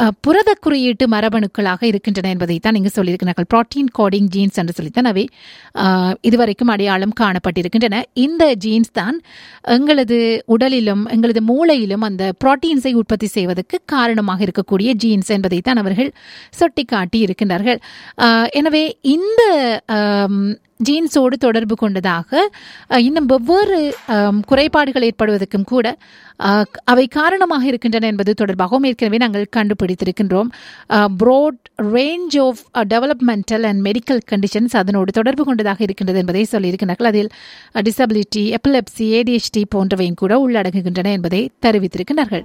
புரத குறியீட்டு மரபணுக்களாக இருக்கின்றன என்பதை தான் இங்கு சொல்லியிருக்கிறார்கள். புரோட்டீன் கோடிங் ஜீன்ஸ் என்று சொல்லித்தான் அவை இதுவரைக்கும் அடையாளம் காணப்பட்டிருக்கின்றன. இந்த ஜீன்ஸ் தான் எங்களது உடலிலும் எங்களது மூளையிலும் அந்த புரோட்டீன்ஸை உற்பத்தி செய்வதற்கு காரணமாக இருக்கக்கூடிய ஜீன்ஸ் என்பதை தான் அவர்கள் சுட்டிக்காட்டி இருக்கின்றார்கள். எனவே இந்த ஜீன்ஸோடு தொடர்பு கொண்டதாக இன்னும் வெவ்வேறு குறைபாடுகள் ஏற்படுவதற்கும் கூட அவை காரணமாக இருக்கின்றன என்பது தொடர்பாகவும் ஏற்கனவே நாங்கள் கண்டுபிடித்திருக்கின்றோம். Broad range of developmental and medical conditions அதனோடு தொடர்பு கொண்டதாக இருக்கின்றது என்பதை சொல்லியிருக்கிறார்கள். அதில் டிசபிலிட்டி, எபிலெப்சி, ADHD போன்றவையும் கூட உள்ளடங்குகின்றன என்பதை தெரிவித்திருக்கிறார்கள்.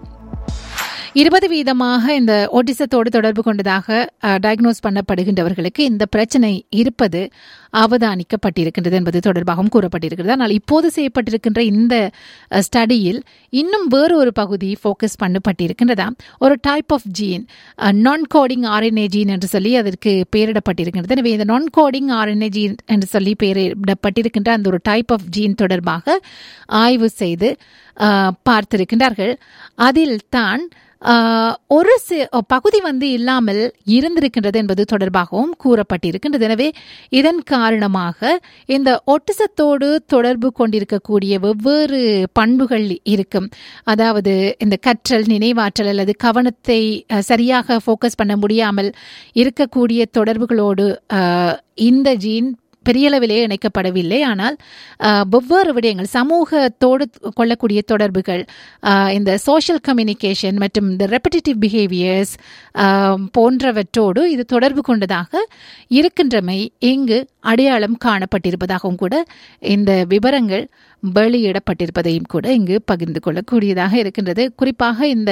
20% இந்த ஓட்டிசத்தோடு தொடர்பு கொண்டதாக டயக்னோஸ் பண்ணப்படுகின்றவர்களுக்கு இந்த பிரச்சனை இருப்பது அவதானிக்கப்பட்டிருக்கின்றது என்பது தொடர்பாகவும் கூறப்பட்டிருக்கிறது. ஆனால் இப்போது செய்யப்பட்டிருக்கின்ற இந்த ஸ்டடியில் இன்னும் வேறு ஒரு பகுதி ஃபோக்கஸ் பண்ணப்பட்டிருக்கின்றதா. ஒரு டைப் ஆஃப் ஜீன், நான் கோடிங் RNA ஜீன் என்று சொல்லி அதற்கு பெயரிடப்பட்டிருக்கின்றது. எனவே இந்த நான் கோடிங் RNA ஜீன் என்று சொல்லி பெயரிடப்பட்டிருக்கின்ற அந்த ஒரு டைப் ஆஃப் ஜீன் தொடர்பாக ஆய்வு செய்து பார்த்திருக்கின்றார்கள். அதில் தான் ஒரு பகுதி இல்லாமல் இருந்திருக்கின்றது என்பது தொடர்பாகவும் கூறப்பட்டிருக்கின்றது. எனவே இதன் காரணமாக இந்த ஒட்டிசத்தோடு தொடர்பு கொண்டிருக்கக்கூடிய வெவ்வேறு பண்புகள் இருக்கும். அதாவது இந்த கற்றல், நினைவாற்றல் அல்லது கவனத்தை சரியாக ஃபோக்கஸ் பண்ண முடியாமல் இருக்கக்கூடிய தொடர்புகளோடு இந்த ஜீன் பெரியளவிலே இணைக்கப்படவில்லை. ஆனால் வெவ்வேறு விடயங்கள், சமூகத்தோடு கொள்ளக்கூடிய தொடர்புகள், இந்த சோஷியல் கம்யூனிகேஷன் மற்றும் இந்த ரெப்பிட்டேட்டிவ் பிஹேவியர்ஸ் போன்றவற்றோடு இது தொடர்பு கொண்டதாக இருக்கின்றமை இங்கு அடையாளம் காணப்பட்டிருப்பதாகவும் கூட இந்த விவரங்கள் வெளியிடப்பட்டிருப்பதையும் கூட இங்கு பகிர்ந்து கொள்ளக்கூடியதாக இருக்கின்றது. குறிப்பாக இந்த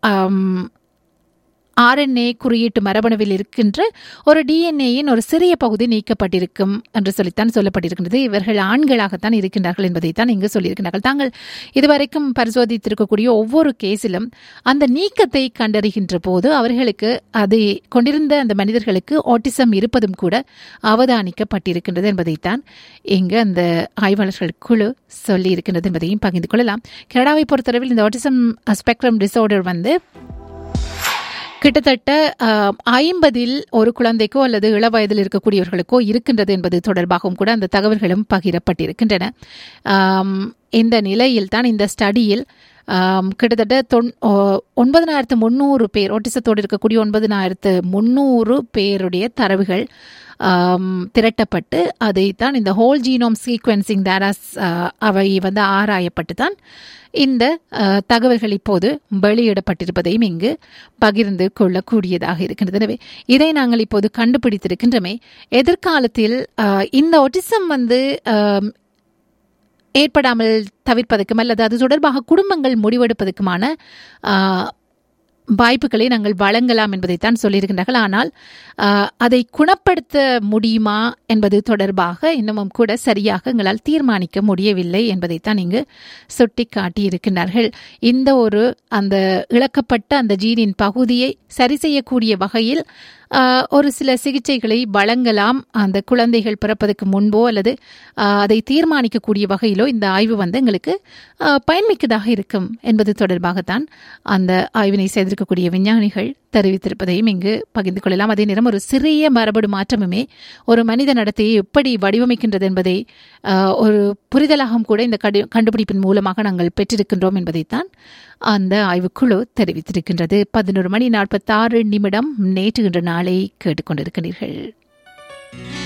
RNA குறியீட்டு மரபணுவில் இருக்கின்ற ஒரு DNAயின் ஒரு சிறிய பகுதி நீக்கப்பட்டிருக்கும் என்று சொல்லித்தான் சொல்லப்பட்டிருக்கின்றது. இவர்கள் ஆண்களாகத்தான் இருக்கின்றார்கள் என்பதைத்தான் இங்கு சொல்லியிருக்கிறார்கள். தாங்கள் இதுவரைக்கும் பரிசோதித்திருக்கக்கூடிய ஒவ்வொரு கேஸிலும் அந்த நீக்கத்தை கண்டறிகின்ற போது அவர்களுக்கு அதை கொண்டிருந்த அந்த மனிதர்களுக்கு ஆட்டிசம் இருப்பதும் கூட அவதானிக்கப்பட்டிருக்கின்றது என்பதைத்தான் இங்கு அந்த ஆய்வாளர்கள் குழு சொல்லி இருக்கின்றது என்பதையும் பகிர்ந்து கொள்ளலாம். கனடாவை பொறுத்தளவில் இந்த ஆட்டிசம் ஸ்பெக்ட்ரம் டிஸார்டர் கிட்டத்தட்ட 50 ஒரு குழந்தைக்கோ அல்லது இளவயதில் இருக்கக்கூடியவர்களுக்கோ இருக்கின்றது என்பது தொடர்பாகவும் கூட அந்த தகவல்களும் பகிரப்பட்டிருக்கின்றன. இந்த நிலையில் தான் இந்த ஸ்டடியில் கிட்டத்தட்ட 9300 பேர், ஓட்டிசத்தோடு இருக்கக்கூடிய 9300 பேருடைய தரவுகள் திரட்டப்பட்டு அதைத்தான் இந்த ஹோல் ஜீனோம் சீக்வென்சிங் டேட்டாஸ் அவை ஆராயப்பட்டு தான் இந்த தகவல்கள் இப்போது வெளியிடப்பட்டிருப்பதையும் இங்கு பகிர்ந்து கொள்ளக்கூடியதாக இருக்கின்றது. எனவே இதை நாங்கள் இப்போது கண்டுபிடித்திருக்கின்றமே எதிர்காலத்தில் இந்த ஒட்டிசம் ஏற்படாமல் தவிர்ப்பதற்கும் அல்லது அது தொடர்பாக குடும்பங்கள் முடிவெடுப்பதற்குமான வாய்ப்புகளை நாங்கள் வழங்கலாம் என்பதைத்தான் சொல்லியிருக்கின்றார்கள். ஆனால் அதை குணப்படுத்த முடியுமா என்பது தொடர்பாக இன்னமும் கூட சரியாக எங்களால் தீர்மானிக்க முடியவில்லை என்பதைத்தான் இங்கு சுட்டி காட்டியிருக்கின்றார்கள். இந்த அந்த இழக்கப்பட்ட அந்த ஜீனின் பகுதியை சரி செய்யக்கூடிய வகையில் ஒரு சில சிகிச்சைகளை வழங்கலாம் அந்த குழந்தைகள் பிறப்பதற்கு முன்போ அல்லது அதை தீர்மானிக்கக்கூடிய வகையிலோ இந்த ஆய்வு எங்களுக்கு பயன்மிக்கதாக இருக்கும் என்பது தொடர்பாகத்தான் அந்த ஆய்வினை செய்திருக்கக்கூடிய விஞ்ஞானிகள் தெரிவித்திருப்பதையும் இங்கு பகிர்ந்து கொள்ளலாம். அதே நேரம் ஒரு சிறிய மரபணு மாற்றமுமே ஒரு மனித நடத்தையை எப்படி வடிவமைக்கின்றது என்பதை ஒரு புரிதலாகவும் கூட இந்த கண்டுபிடிப்பின் மூலமாக நாங்கள் பெற்றிருக்கின்றோம் என்பதைத்தான் அந்த ஆய்வுக்குழு தெரிவித்திருக்கின்றது. 11:46 நேற்று இன்று நாளை கேட்டுக்கொண்டிருக்கிறீர்கள்.